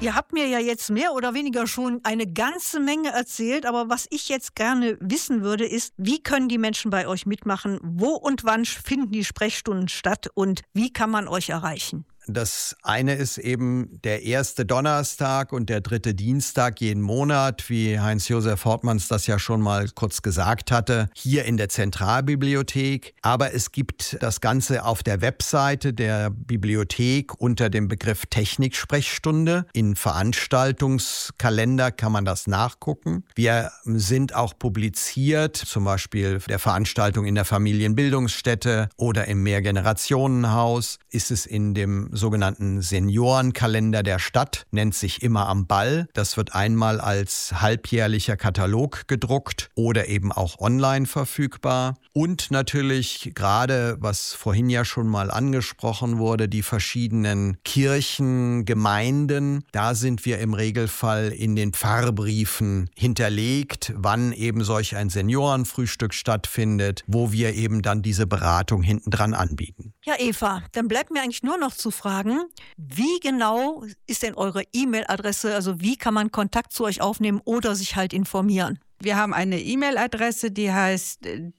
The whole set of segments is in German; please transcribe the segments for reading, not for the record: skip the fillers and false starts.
Ihr habt mir ja jetzt mehr oder weniger schon eine ganze Menge erzählt, aber was ich jetzt gerne wissen würde, ist, wie können die Menschen bei euch mitmachen? Wo und wann finden die Sprechstunden statt und wie kann man euch erreichen? Das eine ist eben der erste Donnerstag und der dritte Dienstag jeden Monat, wie Heinz-Josef Hortmanns das ja schon mal kurz gesagt hatte, hier in der Zentralbibliothek. Aber es gibt das Ganze auf der Webseite der Bibliothek unter dem Begriff Techniksprechstunde. In Veranstaltungskalender kann man das nachgucken. Wir sind auch publiziert, zum Beispiel der Veranstaltung in der Familienbildungsstätte oder im Mehrgenerationenhaus. Ist es in dem sogenannten Seniorenkalender der Stadt, nennt sich Immer am Ball. Das wird einmal als halbjährlicher Katalog gedruckt oder eben auch online verfügbar. Und natürlich gerade, was vorhin ja schon mal angesprochen wurde, die verschiedenen Kirchen, Gemeinden. Da sind wir im Regelfall in den Pfarrbriefen hinterlegt, wann eben solch ein Seniorenfrühstück stattfindet, wo wir eben dann diese Beratung hintendran anbieten. Ja, Eva, dann bleibt mir eigentlich nur noch zu fragen, wie genau ist denn eure E-Mail-Adresse? Also wie kann man Kontakt zu euch aufnehmen oder sich halt informieren? Wir haben eine E-Mail-Adresse, die heißt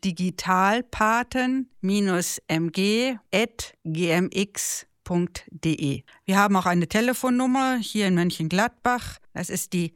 digitalpaten-mg@gmx.de. Wir haben auch eine Telefonnummer hier in Mönchengladbach. Das ist die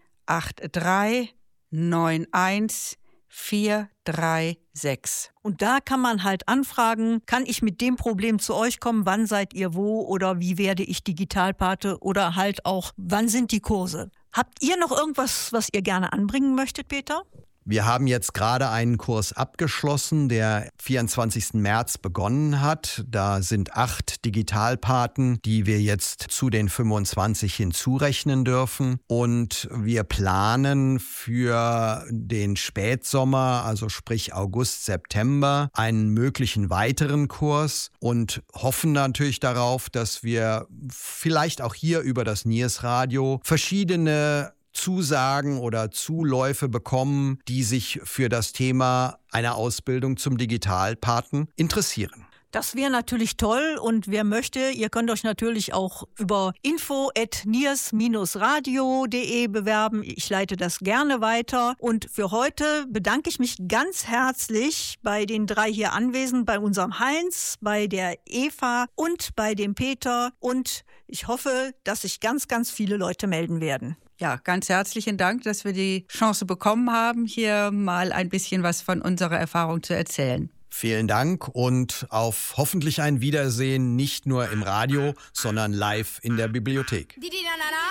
8391436. Und da kann man halt anfragen, kann ich mit dem Problem zu euch kommen, wann seid ihr wo oder wie werde ich Digitalpate oder halt auch, wann sind die Kurse? Habt ihr noch irgendwas, was ihr gerne anbringen möchtet, Peter? Wir haben jetzt gerade einen Kurs abgeschlossen, der 24. März begonnen hat. Da sind 8 Digitalpaten, die wir jetzt zu den 25 hinzurechnen dürfen. Und wir planen für den Spätsommer, also sprich August, September, einen möglichen weiteren Kurs und hoffen natürlich darauf, dass wir vielleicht auch hier über das Niersradio verschiedene Zusagen oder Zuläufe bekommen, die sich für das Thema einer Ausbildung zum Digitalpaten interessieren. Das wäre natürlich toll und wer möchte, ihr könnt euch natürlich auch über info@niers-radio.de bewerben. Ich leite das gerne weiter und für heute bedanke ich mich ganz herzlich bei den 3 hier Anwesenden, bei unserem Heinz, bei der Eva und bei dem Peter und ich hoffe, dass sich ganz, ganz viele Leute melden werden. Ja, ganz herzlichen Dank, dass wir die Chance bekommen haben, hier mal ein bisschen was von unserer Erfahrung zu erzählen. Vielen Dank und auf hoffentlich ein Wiedersehen nicht nur im Radio, sondern live in der Bibliothek.